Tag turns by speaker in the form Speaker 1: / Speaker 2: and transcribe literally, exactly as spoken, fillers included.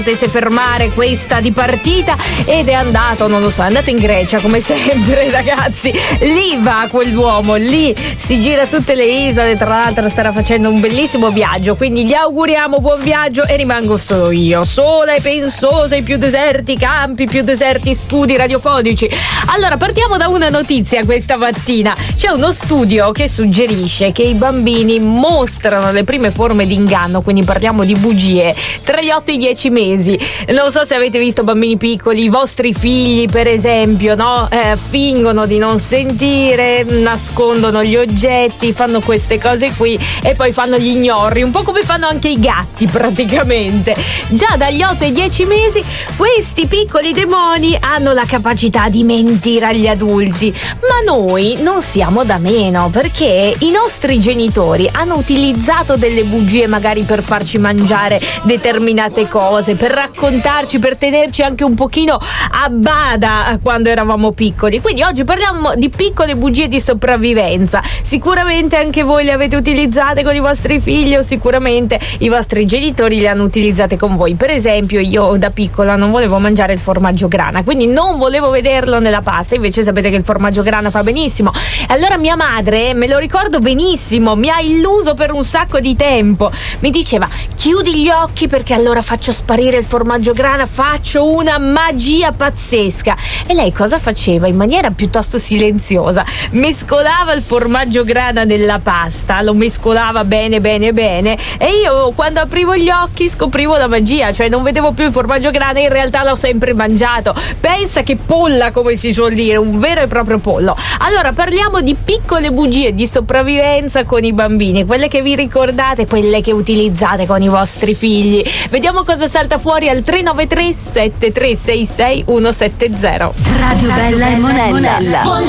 Speaker 1: potesse fermare questa di partita ed è andato, non lo so, è andato in Grecia come sempre, ragazzi. Lì va quell'uomo, lì si gira tutte le isole, tra l'altro starà facendo un bellissimo viaggio, quindi gli auguriamo buon viaggio e rimango solo io, sola e pensosa, i più deserti campi, più deserti studi radiofonici. Allora partiamo da una notizia questa mattina. C'è uno studio che suggerisce che i bambini mostrano le prime forme di inganno, quindi parliamo di bugie, tra gli otto e i dieci mesi. Non so se avete visto bambini piccoli, i vostri figli per esempio, no? Eh, fingono di non sentire, nascondono gli oggetti, fanno queste cose qui e poi fanno gli ignori, un po' come fanno anche i gatti praticamente. Già dagli otto ai dieci mesi questi piccoli demoni hanno la capacità di mentire agli adulti, ma noi non siamo da meno, perché i nostri genitori hanno utilizzato delle bugie magari per farci mangiare determinate cose, per raccontarci, per tenerci anche un pochino a bada quando eravamo piccoli. Quindi oggi parliamo di piccole bugie di sopravvivenza. Sicuramente anche voi le avete utilizzate con i vostri figli o sicuramente i vostri genitori le hanno utilizzate con voi. Per esempio io da piccola non volevo mangiare il formaggio grana, quindi non volevo vederlo nella pasta, invece sapete che il formaggio grana fa benissimo. E allora mia madre, me lo ricordo benissimo, mi ha illuso per un sacco di tempo, mi diceva chiudi gli occhi perché allora faccio sparire il formaggio grana, faccio una magia pazzesca. E lei cosa faceva? In maniera piuttosto silenziosa mescolava il formaggio grana nella pasta, lo mescolava bene bene bene e io quando aprivo gli occhi scoprivo la magia, cioè non vedevo più il formaggio grana, in realtà l'ho sempre mangiato. Pensa che polla, come si suol dire, un vero e proprio pollo. Allora parliamo di piccole bugie di sopravvivenza con i bambini, quelle che vi ricordate, quelle che utilizzate con i vostri figli. Vediamo cosa salta fuori al tre nove tre sette tre sei sei uno sette zero.
Speaker 2: Radio Bella e Monella. Buongiorno